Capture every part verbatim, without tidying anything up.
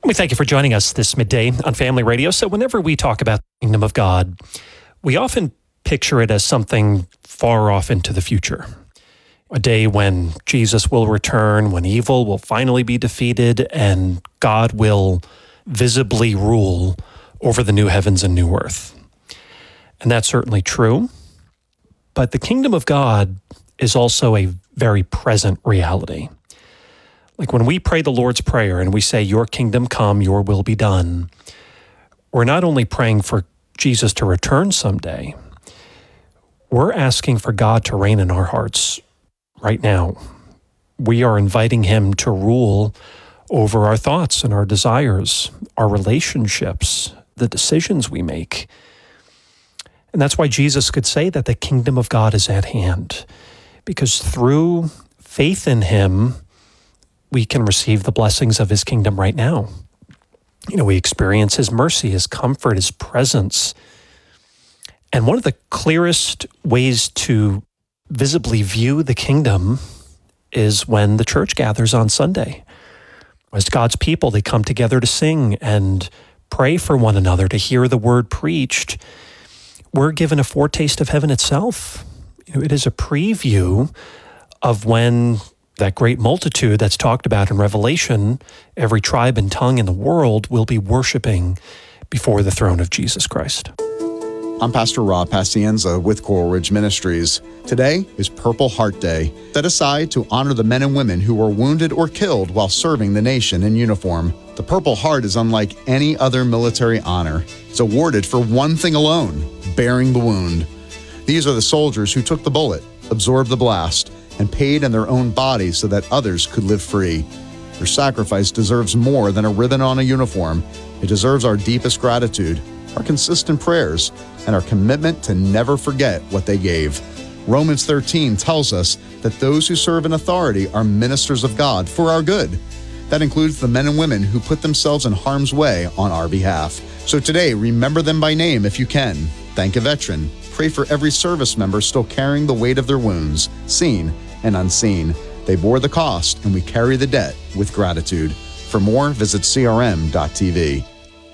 We thank you for joining us this midday on Family Radio. So whenever we talk about the kingdom of God, we often picture it as something far off into the future. A day when Jesus will return, when evil will finally be defeated, and God will visibly rule over the new heavens and new earth. And that's certainly true. But the kingdom of God is also a very present reality. Like when we pray the Lord's Prayer and we say, "Your kingdom come, your will be done," we're not only praying for Jesus to return someday, we're asking for God to reign in our hearts right now. We are inviting him to rule over our thoughts and our desires, our relationships, the decisions we make. And that's why Jesus could say that the kingdom of God is at hand, because through faith in him, we can receive the blessings of his kingdom right now. You know, we experience his mercy, his comfort, his presence. And one of the clearest ways to visibly view the kingdom is when the church gathers on Sunday. As God's people, they come together to sing and pray for one another, to hear the word preached. We're given a foretaste of heaven itself. You know, it is a preview of when that great multitude that's talked about in Revelation, every tribe and tongue in the world will be worshiping before the throne of Jesus Christ. I'm Pastor Rob Pacienza with Coral Ridge Ministries. Today is Purple Heart Day, set aside to honor the men and women who were wounded or killed while serving the nation in uniform. The Purple Heart is unlike any other military honor. It's awarded for one thing alone, bearing the wound. These are the soldiers who took the bullet, absorbed the blast, and paid in their own bodies so that others could live free. Their sacrifice deserves more than a ribbon on a uniform. It deserves our deepest gratitude, our consistent prayers, and our commitment to never forget what they gave. Romans thirteen tells us that those who serve in authority are ministers of God for our good. That includes the men and women who put themselves in harm's way on our behalf. So today, remember them by name if you can. Thank a veteran. Pray for every service member still carrying the weight of their wounds, seen and unseen. They bore the cost, and we carry the debt with gratitude. For more, visit C R M dot T V.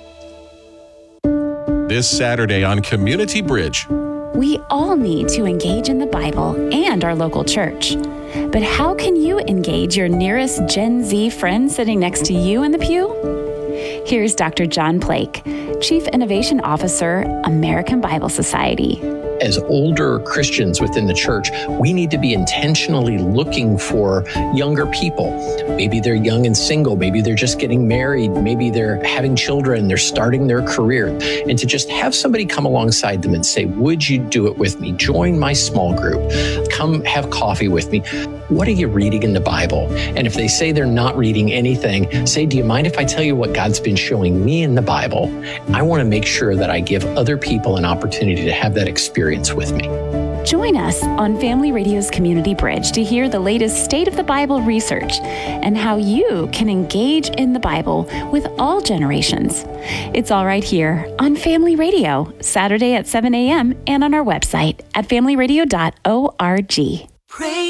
This Saturday on Community Bridge. We all need to engage in the Bible and our local church. But how can you engage your nearest Gen Z friend sitting next to you in the pew? Here's Doctor John Plake, Chief Innovation Officer, American Bible Society. As older Christians within the church, we need to be intentionally looking for younger people. Maybe they're young and single, maybe they're just getting married, maybe they're having children, they're starting their career. And to just have somebody come alongside them and say, would you do it with me? Join my small group. Come have coffee with me. What are you reading in the Bible? And if they say they're not reading anything, say, do you mind if I tell you what God's been showing me in the Bible? I want to make sure that I give other people an opportunity to have that experience with me. Join us on Family Radio's Community Bridge to hear the latest State of the Bible research and how you can engage in the Bible with all generations. It's all right here on Family Radio, Saturday at seven a.m. and on our website at family radio dot org. Pray